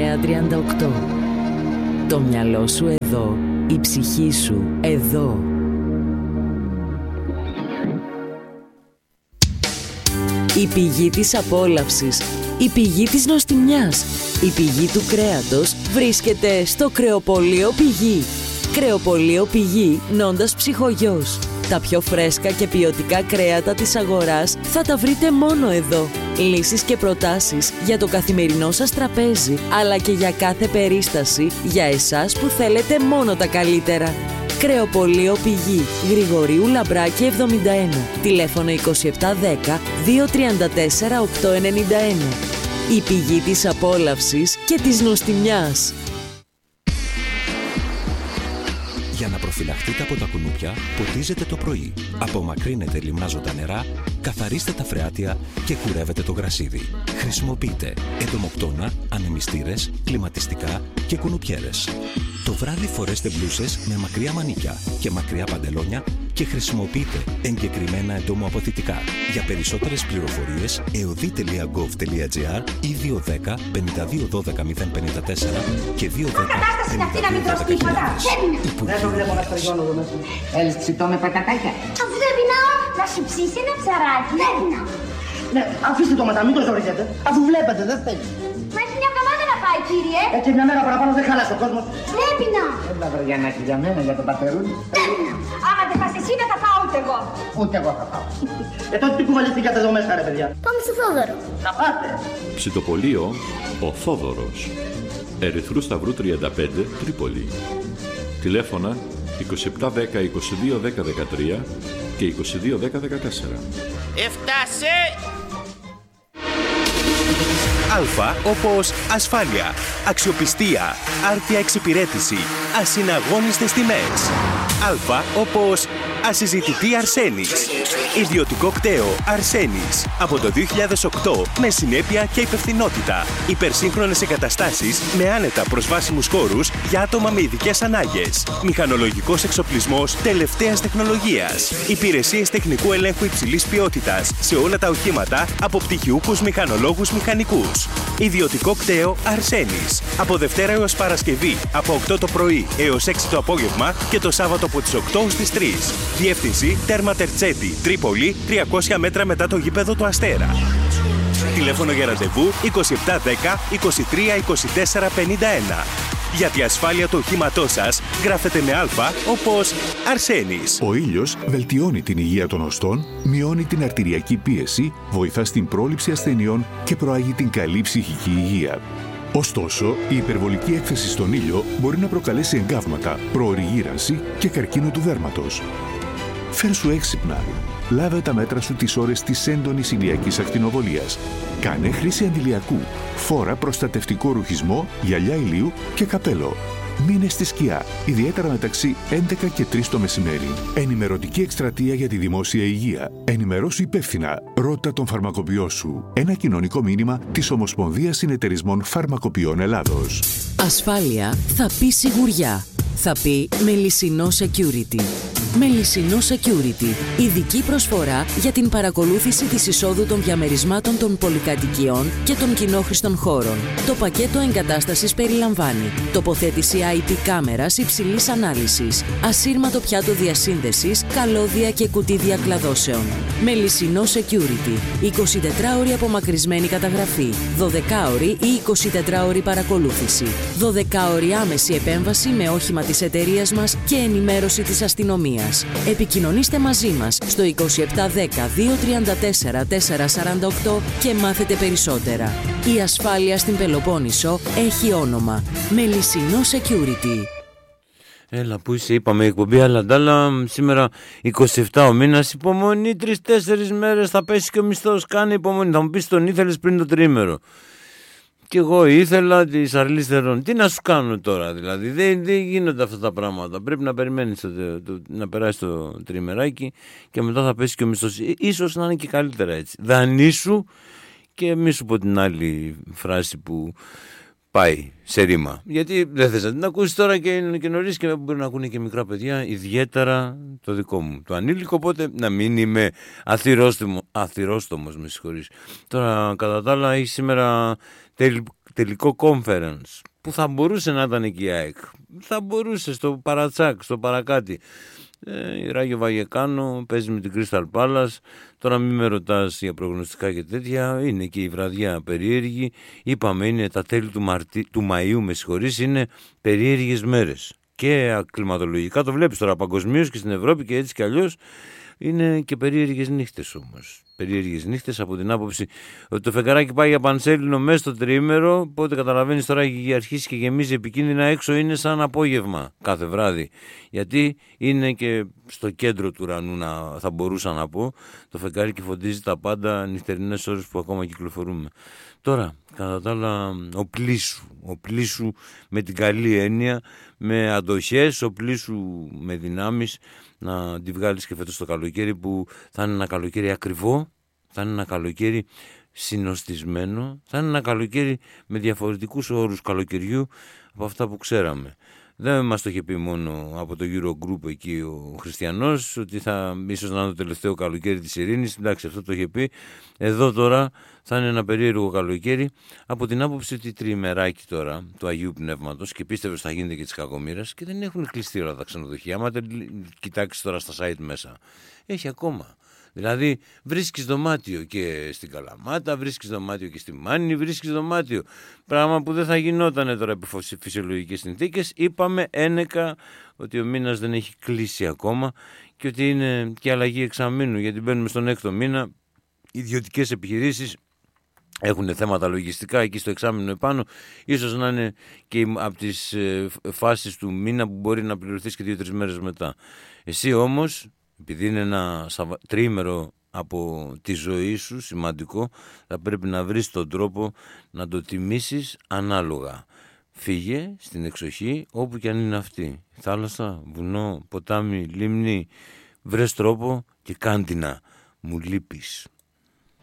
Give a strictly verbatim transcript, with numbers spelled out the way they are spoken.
τρία τριάντα οκτώ. Το μυαλό σου εδώ, η ψυχή σου εδώ. Η πηγή της απόλαυσης, η πηγή της νοστιμιάς, η πηγή του κρέατος βρίσκεται στο Κρεοπωλείο Πηγή. Κρεοπωλείο Πηγή, Νόντας Ψυχογιός. Τα πιο φρέσκα και ποιοτικά κρέατα της αγοράς θα τα βρείτε μόνο εδώ. Λύσεις και προτάσεις για το καθημερινό σας τραπέζι, αλλά και για κάθε περίσταση, για εσάς που θέλετε μόνο τα καλύτερα. Κρεοπωλείο Πηγή, Γρηγορίου Λαμπράκη εβδομήντα ένα. Τηλέφωνο είκοσι επτά δέκα δύο τριάντα τέσσερα οκτακόσια ενενήντα ένα. Η πηγή της απόλαυσης και της νοστιμιάς. Για να προφυλαχτείτε από τα κουνούπια, ποτίζετε το πρωί. Απομακρύνετε λιμνάζοντα νερά, καθαρίστε τα φρεάτια και κουρεύετε το γρασίδι. Χρησιμοποιείτε εντομοκτώνα, ανεμιστήρες, κλιματιστικά και κουνουπιέρες. Το βράδυ φορέστε μπλούσες με μακριά μανίκια και μακριά παντελόνια και χρησιμοποιείτε εγκεκριμένα εντομοαποθητικά. Για περισσότερες πληροφορίες, εωδή τελεία γκοβ τελεία τζι άρ ή δύο ένα μηδέν πέντε δύο ένα δύο μηδέν πέντε τέσσερα και δύο ένα μηδέν πέντε δύο ένα δέκα χιλιάδες. Δεν το βλέπω να στριγώνω εδώ μέσα. Έλεις ψητό με πατατάκια. Αφού δεν πεινάω, να σου ψήσει ένα ψαράκι. Δεν πεινάω. Ναι, αφήστε το μετά, μην το ζορίζετε. Αφού βλέπετε, δεν θέλει. Μα έχει μια εβδομάδα να πάει, κύριε. Έτσι μια μέρα παραπάνω δεν χάλασε ο κόσμος. Δεν πεινάω. Έλα βραδιανάκι για μένα, για τον πατερούλη. Δεν πεινάω. Άμα δεν πας εσύ, δεν θα φάω ούτε εγώ. Ούτε εγώ θα φάω. Ε, τότε τι κουβαλήθηκατε εδώ μέσα, ρε παιδιά. Πάμε στο Θόδωρο. Να πάτε. Ψητοπωλείο Ο Θόδωρος. Ερυθρού Σταυρού τριάντα πέντε, Τρίπολη. Τηλέφωνα είκοσι επτά δέκα είκοσι δύο δέκα δεκατρία και είκοσι δύο δέκα δεκατέσσερα. Έφτασε! Α όπως ασφάλεια, αξιοπιστία, άρτια εξυπηρέτηση, ασυναγώνιστες τιμές. Α όπως ασυζητητή Αρσένης. Ιδιωτικό κτέο Αρσένης. Από το δύο χιλιάδες οκτώ με συνέπεια και υπευθυνότητα. Υπερσύγχρονες εγκαταστάσεις με άνετα προσβάσιμους χώρους για άτομα με ειδικές ανάγκες. Μηχανολογικός εξοπλισμός τελευταίας τεχνολογίας. Υπηρεσίες τεχνικού ελέγχου υψηλής ποιότητας σε όλα τα οχήματα από πτυχιούχους μηχανολόγους μηχανικούς. Ιδιωτικό κτέο Αρσένης. Από Δευτέρα έως Παρασκευή από οκτώ το πρωί έως έξι το απόγευμα και το Σάββατο από τις οκτώ στις τρεις. Διεύθυνση Τέρμα Τερτσέτη, Τρίπολη, τριακόσια μέτρα μετά το γήπεδο του Αστέρα. Τηλέφωνο για ραντεβού είκοσι επτά δέκα είκοσι τρία είκοσι τέσσερα πενήντα ένα. Για τη ασφάλεια του οχήματός σας γράφετε με Α όπως Αρσένης. Ο ήλιος βελτιώνει την υγεία των οστών, μειώνει την αρτηριακή πίεση, βοηθά στην πρόληψη ασθενειών και προάγει την καλή ψυχική υγεία. Ωστόσο, η υπερβολική έκθεση στον ήλιο μπορεί να προκαλέσει εγκάβματα, προωρή γύρανση και καρκίνο του δέρματος. Φέρσου έξυπνα. Λάβε τα μέτρα σου τις ώρες της έντονης ηλιακής ακτινοβολίας. Κάνε χρήση αντιλιακού. Φόρα προστατευτικό ρουχισμό, γυαλιά ηλίου και καπέλο. Μείνε στη σκιά, ιδιαίτερα μεταξύ έντεκα και τρεις το μεσημέρι. Ενημερωτική εκστρατεία για τη δημόσια υγεία. Ενημερώσου υπεύθυνα. Ρώτα τον φαρμακοποιό σου. Ένα κοινωνικό μήνυμα της Ομοσπονδίας Συνεταιρισμών Φαρμακοποιών Ελλάδος. Ασφάλεια θα πει σιγουριά. Θα πει Μελισσινό Security. Μελισσινό Security. Ειδική προσφορά για την παρακολούθηση της εισόδου των διαμερισμάτων των πολυκατοικιών και των κοινόχρηστων χώρων. Το πακέτο εγκατάστασης περιλαμβάνει τοποθέτηση άι πι κάμερας υψηλής ανάλυσης, ασύρματο πιάτο διασύνδεσης, καλώδια και κουτί διακλαδώσεων. Μελισσινό Security. εικοσιτετράωρη απομακρυσμένη καταγραφή, δωδεκάωρη ή εικοσιτετράωρη παρακολούθηση, δωδεκάωρη άμεση επέμβαση με όχημα της εταιρείας μας και ενημέρωση της αστυνομίας. Επικοινωνήστε μαζί μας στο είκοσι επτά δέκα δύο τριάντα τέσσερα τετρακόσια σαράντα οκτώ και μάθετε περισσότερα. Η ασφάλεια στην Πελοπόννησο έχει όνομα. Μελισσινό Security. Έλα που είσαι, είπαμε εκπομπή, αλλά ντάλα, σήμερα είκοσι επτά ο μήνας, υπομονή, τρεις-τέσσερις μέρες θα πέσει και ο μισθός, κάνε υπομονή, θα μου πεις τον ήθελες πριν το τρίμερο. Και εγώ ήθελα τη Σαρλής Θερών. Τι να σου κάνω τώρα, δηλαδή. Δεν, δεν γίνονται αυτά τα πράγματα. Πρέπει να περιμένεις το, το, να περάσει το τριμεράκι και μετά θα πέσει και ο μισθός. Ίσως να είναι και καλύτερα έτσι. Δανείσου και μη σου πω την άλλη φράση που πάει σε ρήμα. Γιατί δεν θες να την ακούσεις τώρα και είναι και νωρίς και μπορεί να ακούνε και μικρά παιδιά, ιδιαίτερα το δικό μου το ανήλικο, οπότε να μην είμαι αθυρόστομος, αθυρόστομος με συγχωρείς. Τώρα κατά τα άλλα έχει σήμερα τελ, τελικό conference που θα μπορούσε να ήταν εκεί η ΑΕΚ, θα μπορούσε στο παρατσάκ, στο παρακάτι. Ε, η Ράγιο Βαγεκάνο παίζει με την Crystal Palace. Τώρα μην με ρωτάς για προγνωστικά και τέτοια. Είναι και η βραδιά περίεργη. Είπαμε είναι τα τέλη του, Μαρτι... του Μαΐου, με συγχωρείς, είναι περίεργες μέρες. Και ακκλιματολογικά το βλέπεις τώρα παγκοσμίως και στην Ευρώπη και έτσι κι αλλιώς. Είναι και περίεργες νύχτες όμως. Περίεργες νύχτες από την άποψη ότι το φεγγαράκι πάει για πανσέλινο μέσα στο τριήμερο. Οπότε καταλαβαίνεις τώρα έχει αρχίσει και γεμίζει επικίνδυνα. Έξω είναι σαν απόγευμα κάθε βράδυ. Γιατί είναι και στο κέντρο του ουρανού, να, θα μπορούσα να πω. Το φεγγάρι φωτίζει τα πάντα νυχτερινές ώρες που ακόμα κυκλοφορούμε. Τώρα, κατά τα άλλα, ο πλήσου. Ο πλήσου με την καλή έννοια, με αντοχές, ο πλήσου με δυνάμεις. Να τη βγάλεις και φέτος το καλοκαίρι που θα είναι ένα καλοκαίρι ακριβό, θα είναι ένα καλοκαίρι συνοστισμένο, θα είναι ένα καλοκαίρι με διαφορετικούς όρους καλοκαιριού από αυτά που ξέραμε. Δεν μας το είχε πει μόνο από το Eurogroup εκεί ο Χριστιανός ότι θα ίσως να είναι το τελευταίο καλοκαίρι της ειρήνης. Εντάξει, αυτό το είχε πει. Εδώ τώρα θα είναι ένα περίεργο καλοκαίρι από την άποψη ότι τριημεράκι τώρα του Αγίου Πνεύματος και πίστευε ότι θα γίνεται και της κακομοίρας και δεν έχουν κλειστεί όλα τα ξενοδοχεία. Άμα δεν κοιτάξεις τώρα στα site μέσα, έχει ακόμα. Δηλαδή βρίσκεις δωμάτιο και στην Καλαμάτα, βρίσκεις δωμάτιο και στη Μάνη, βρίσκεις δωμάτιο. Πράγμα που δεν θα γινόταν τώρα επί φυσιολογικές συνθήκες. Είπαμε ένεκα ότι ο μήνας δεν έχει κλείσει ακόμα και ότι είναι και αλλαγή εξαμήνου, γιατί μπαίνουμε στον έκτο μήνα. Οι ιδιωτικές επιχειρήσεις έχουν θέματα λογιστικά εκεί στο εξάμηνο επάνω. Ίσως να είναι και από τις φάσεις του μήνα που μπορεί να πληρωθείς και δύο-τρεις μέρες μετά. Εσύ όμως, επειδή είναι ένα σαβα... τριήμερο από τη ζωή σου σημαντικό, θα πρέπει να βρεις τον τρόπο να το τιμήσεις ανάλογα. Φύγε στην εξοχή όπου και αν είναι αυτή. Θάλασσα, βουνό, ποτάμι, λίμνη. Βρες τρόπο και κάντινα. Μου λείπεις.